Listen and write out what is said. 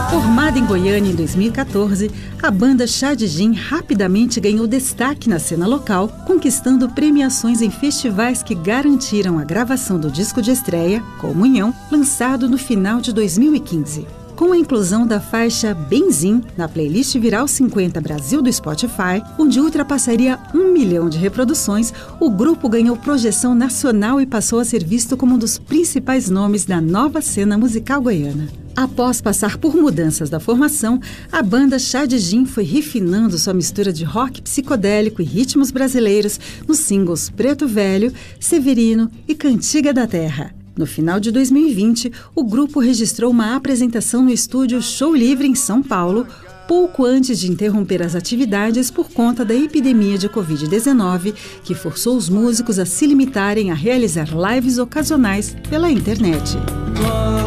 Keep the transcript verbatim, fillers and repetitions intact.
Formada em Goiânia em dois mil e quatorze, a banda Chá de Gin rapidamente ganhou destaque na cena local, conquistando premiações em festivais que garantiram a gravação do disco de estreia, Comunhão, lançado no final de dois mil e quinze. Com a inclusão da faixa Benzim na playlist Viral cinquenta Brasil do Spotify, onde ultrapassaria um milhão de reproduções, o grupo ganhou projeção nacional e passou a ser visto como um dos principais nomes da nova cena musical goiana. Após passar por mudanças da formação, a banda Chá de Gin foi refinando sua mistura de rock psicodélico e ritmos brasileiros nos singles Preto Velho, Severino e Cantiga da Terra. No final de dois mil e vinte, o grupo registrou uma apresentação no estúdio Show Livre em São Paulo, pouco antes de interromper as atividades por conta da epidemia de covid dezenove, que forçou os músicos a se limitarem a realizar lives ocasionais pela internet.